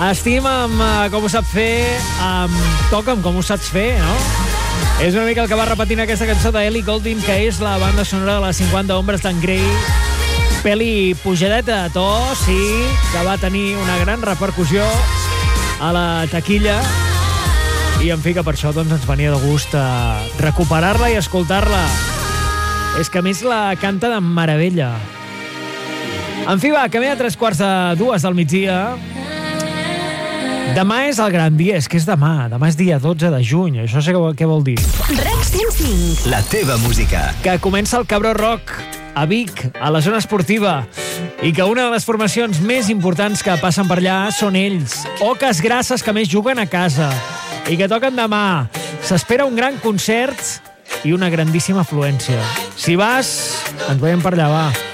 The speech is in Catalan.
Estim amb com ho sap fer, toca amb com ho saps fer, no? És una mica el que va repetint aquesta cançó d'Ellie Goulding, que és la banda sonora de les 50 ombres d'en Grey. Pel·li pujadeta de to, sí, que va tenir una gran repercussió a la taquilla. I en fi, que per això doncs, ens venia de gust recuperar-la i escoltar-la. És que a més la canta de meravella. En fi, va, camí a 3:45 del migdia. Demà és el gran dia, és que és demà. Demà és dia 12 de juny, això sé què vol dir. REC 105. La teva música. Que comença el Cabró Rock a Vic, a la zona esportiva, i que una de les formacions més importants que passen per allà són ells, Oques Grasses, que més juguen a casa i que toquen demà. S'espera un gran concert i una grandíssima afluència. Si vas, ens veiem per allà, va.